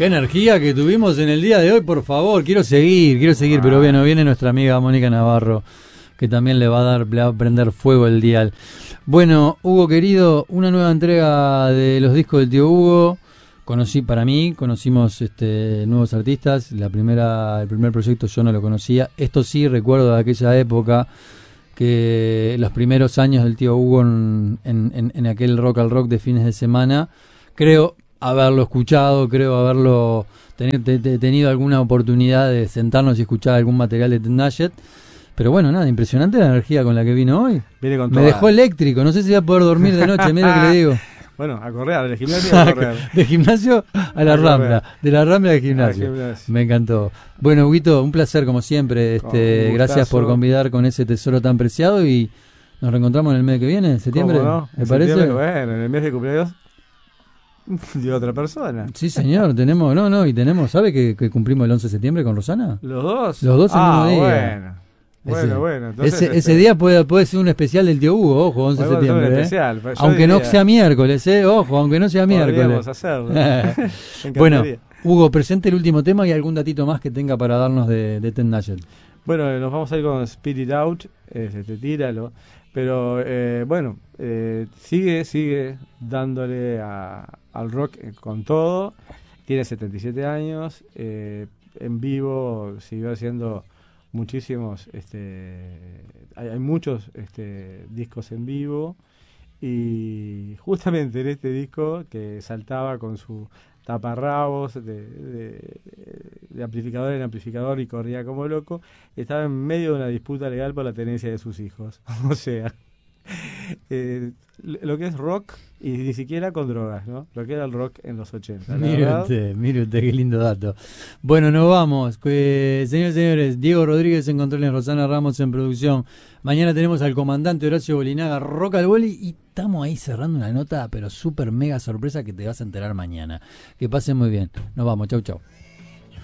Qué energía que tuvimos en el día de hoy, por favor. Quiero seguir, pero bueno, viene nuestra amiga Mónica Navarro, que también le va a prender fuego el dial. Bueno, Hugo querido, una nueva entrega de los discos del tío Hugo. Conocimos nuevos artistas. El primer proyecto yo no lo conocía. Esto sí recuerdo de aquella época, que los primeros años del tío Hugo en aquel Rock al Rock de fines de semana, creo haberlo escuchado, tenido alguna oportunidad de sentarnos y escuchar algún material de Ted Nugent. Pero bueno, nada, impresionante la energía con la que vino hoy. Viene con Me dejó eléctrico, no sé si voy a poder dormir de noche, mira lo que le digo. Bueno, a correr, del gimnasio a correr. De gimnasio a la Rambla, de la Rambla al gimnasio. Me encantó. Bueno, Huguito, un placer como siempre. Gracias por convidar con ese tesoro tan preciado y nos reencontramos en el mes que viene, en septiembre. ¿Cómo no? ¿Me parece? Bueno, en el mes de cumpleaños de otra persona. Sí, señor, tenemos, ¿sabe que cumplimos el 11 de septiembre con Rosana? ¿Los dos? Los dos en el mismo día. Bueno. Entonces, ese día puede ser un especial del tío Hugo, ojo, 11 de septiembre. Especial, aunque no sea miércoles, ojo, aunque no sea miércoles. Podríamos hacerlo. Bueno, Hugo, presente el último tema y algún datito más que tenga para darnos de Ted Nugent. Bueno, nos vamos a ir con Spirit Out, tíralo. Pero sigue dándole al rock con todo. Tiene 77 años, en vivo siguió haciendo muchísimos, hay muchos discos en vivo, y justamente en este disco que saltaba con su taparrabos de amplificador en amplificador y corría como loco, estaba en medio de una disputa legal por la tenencia de sus hijos. O sea, lo que es rock, y ni siquiera con drogas, ¿no? Lo que era el rock en los 80. Mire usted, qué lindo dato. Bueno, nos vamos. Señores y señores, Diego Rodríguez en controles, Rosana Ramos en producción. Mañana tenemos al comandante Horacio Bolinaga, Rock al Boli, y estamos ahí cerrando una nota, pero súper mega sorpresa que te vas a enterar mañana. Que pasen muy bien. Nos vamos, chau.